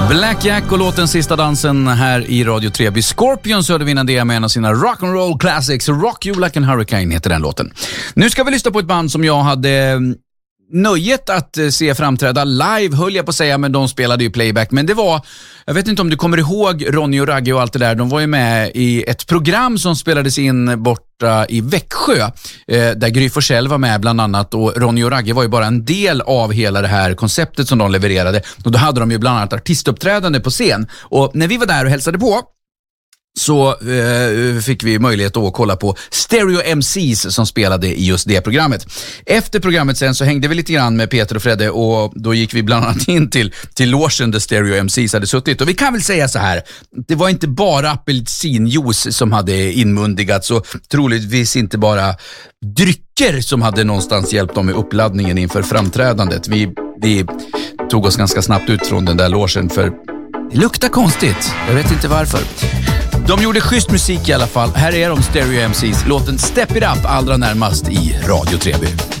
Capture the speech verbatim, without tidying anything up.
Black Jack och låten Sista dansen här i Radio Treby. Scorpions hörde vi innan det med en av sina rock'n'roll classics. Rock You Like a Hurricane heter den låten. Nu ska vi lyssna på ett band som jag hade nöjet att se framträda live, höll jag på att säga, men de spelade ju playback. Men det var, jag vet inte om du kommer ihåg Ronny och Ragge och allt det där. De var ju med i ett program som spelades in borta i Växjö, eh, där Gry Forssell var med bland annat, och Ronny och Ragge var ju bara en del av hela det här konceptet som de levererade. Och då hade de ju bland annat artistuppträdande på scen. Och när vi var där och hälsade på så eh, fick vi möjlighet att kolla på Stereo M Cs som spelade i just det programmet. Efter programmet sen så hängde vi lite grann med Peter och Fredde, och då gick vi bland annat in till, till logen där Stereo M Cs hade suttit. Och vi kan väl säga så här, det var inte bara apelsinjuice som hade inmundigats, och troligtvis inte bara drycker som hade någonstans hjälpt dem med uppladdningen inför framträdandet. Vi, vi tog oss ganska snabbt ut från den där logen, för det luktar konstigt. Jag vet inte varför. De gjorde schysst musik i alla fall. Här är de, Stereo M Cs. Låten Step It Up allra närmast i Radio Treby.